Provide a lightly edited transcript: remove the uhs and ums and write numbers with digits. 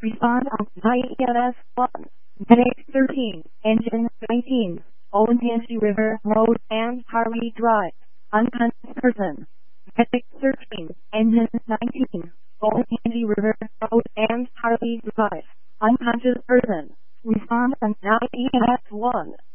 Respond on IEMS 1. Medic 13, Engine 19, Olentangy River Road and Harley Drive. Unconscious person. Medic 13, Engine 19, Olentangy River Road and Harley Drive. Unconscious person. Respond on IEMS 1.